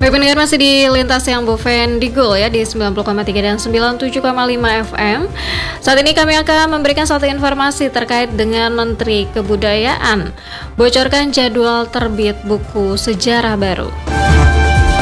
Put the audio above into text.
Baik pendengar, masih di Lintas yang Boven di Gol ya di 90,3 dan 97,5 FM. Saat ini kami akan memberikan satu informasi terkait dengan Menteri Kebudayaan bocorkan jadwal terbit buku sejarah baru.